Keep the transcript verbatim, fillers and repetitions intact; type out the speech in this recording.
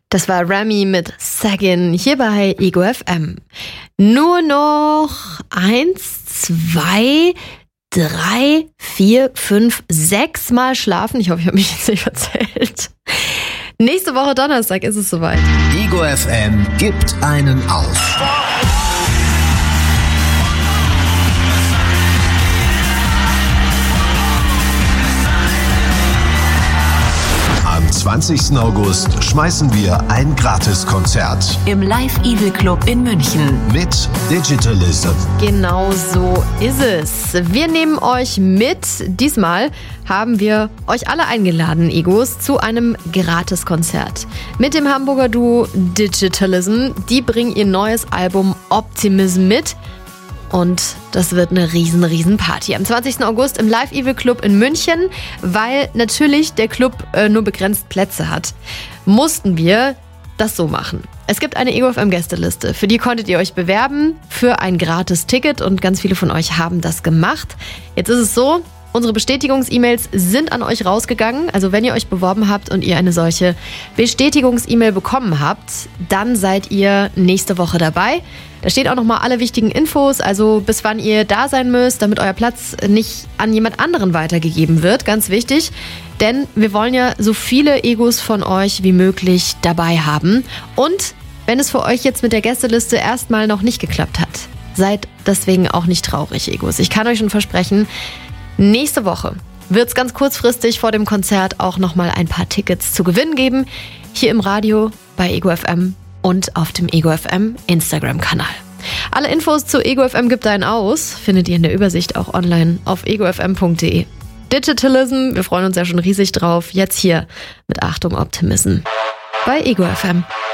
Das war Remy mit Sagin hier bei Ego F M. Nur noch eins, zwei, drei, vier, fünf, sechs Mal schlafen. Ich hoffe, ich habe mich jetzt nicht verzählt. Nächste Woche Donnerstag ist es soweit. Ego F M gibt einen auf. Am zwanzigsten August schmeißen wir ein Gratiskonzert im Live Evil Club in München mit Digitalism. Genau so ist es. Wir nehmen euch mit. Diesmal haben wir euch alle eingeladen, Egos, zu einem Gratiskonzert mit dem Hamburger Duo Digitalism. Die bringen ihr neues Album Optimism mit. Und das wird eine riesen, riesen Party am zwanzigsten August im Live Evil Club in München. Weil natürlich der Club äh, nur begrenzt Plätze hat, mussten wir das so machen. Es gibt eine Ego F M Gästeliste, für die konntet ihr euch bewerben für ein gratis Ticket und ganz viele von euch haben das gemacht. Jetzt ist es so, unsere Bestätigungs-E-Mails sind an euch rausgegangen. Also wenn ihr euch beworben habt und ihr eine solche Bestätigungs-E-Mail bekommen habt, dann seid ihr nächste Woche dabei. Da stehen auch nochmal alle wichtigen Infos, also bis wann ihr da sein müsst, damit euer Platz nicht an jemand anderen weitergegeben wird. Ganz wichtig, denn wir wollen ja so viele Egos von euch wie möglich dabei haben. Und wenn es für euch jetzt mit der Gästeliste erstmal noch nicht geklappt hat, seid deswegen auch nicht traurig, Egos. Ich kann euch schon versprechen, nächste Woche wird es ganz kurzfristig vor dem Konzert auch nochmal ein paar Tickets zu gewinnen geben. Hier im Radio bei Ego F M und auf dem Ego F M Instagram-Kanal. Alle Infos zu Ego F M gibt einen aus, findet ihr in der Übersicht auch online auf ego f m punkt d e. Digitalism, wir freuen uns ja schon riesig drauf. Jetzt hier mit Achtung Optimism bei Ego F M.